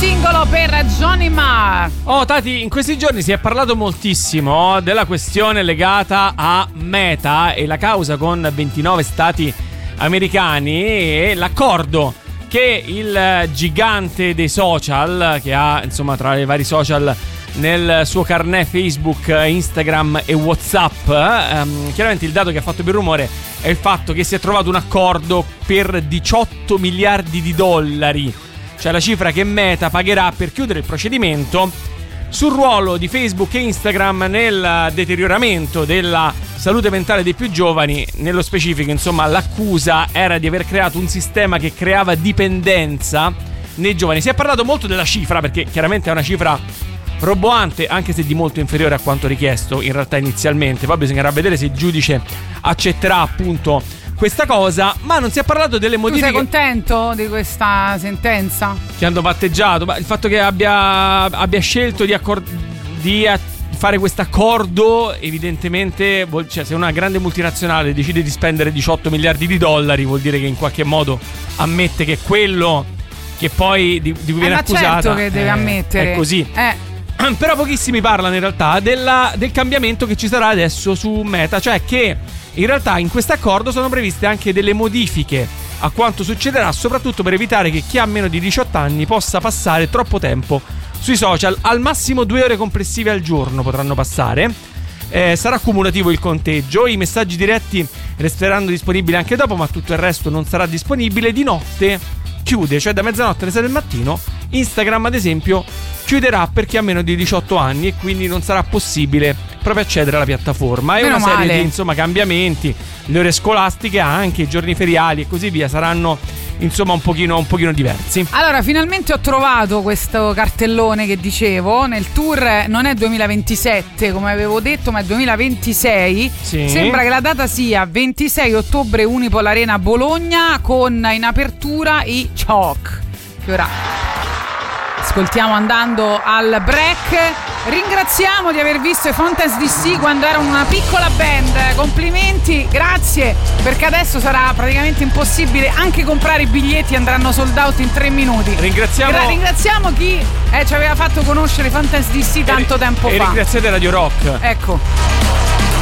singolo per Johnny Marr. Oh Tati, in questi giorni si è parlato moltissimo della questione legata a Meta e la causa con 29 stati americani e l'accordo che il gigante dei social, che ha insomma tra i vari social nel suo carnet Facebook, Instagram e WhatsApp, chiaramente il dato che ha fatto più rumore è il fatto che si è trovato un accordo per 18 miliardi di dollari, cioè la cifra che Meta pagherà per chiudere il procedimento sul ruolo di Facebook e Instagram nel deterioramento della salute mentale dei più giovani. Nello specifico, insomma, l'accusa era di aver creato un sistema che creava dipendenza nei giovani. Si è parlato molto della cifra, perché chiaramente è una cifra roboante, anche se di molto inferiore a quanto richiesto in realtà inizialmente. Poi bisognerà vedere se il giudice accetterà appunto questa cosa, ma non si è parlato delle modifiche. Tu sei contento di questa sentenza? Che hanno patteggiato, ma il fatto che abbia scelto di fare questo accordo, evidentemente, cioè, se una grande multinazionale decide di spendere 18 miliardi di dollari, vuol dire che in qualche modo ammette che quello che poi di cui viene accusata, certo che deve ammettere. È così. Però pochissimi parlano in realtà del cambiamento che ci sarà adesso su Meta, cioè che in realtà in questo accordo sono previste anche delle modifiche a quanto succederà, soprattutto per evitare che chi ha meno di 18 anni possa passare troppo tempo sui social. Al massimo 2 ore complessive al giorno potranno passare. Sarà cumulativo il conteggio, i messaggi diretti resteranno disponibili anche dopo, ma tutto il resto non sarà disponibile. Di notte chiude, cioè da mezzanotte alle 6 del mattino. Instagram, ad esempio, chiuderà per chi ha meno di 18 anni e quindi non sarà possibile proprio accedere alla piattaforma. E una serie di insomma cambiamenti, le ore scolastiche anche, i giorni feriali e così via saranno insomma un pochino diversi. Allora, finalmente ho trovato questo cartellone che dicevo. Nel tour non è 2027 come avevo detto, ma è 2026. Sì. Sembra che la data sia 26 ottobre Unipol Arena Bologna, con in apertura i Chalk, che ora ascoltiamo andando al break. Ringraziamo di aver visto i Fountains DC quando erano una piccola band. Complimenti, grazie, perché adesso sarà praticamente impossibile anche comprare i biglietti, andranno sold out in 3 minuti. Ringraziamo chi ci aveva fatto conoscere i Fountains DC tanto tempo fa. E ringraziate Radio Rock. Ecco.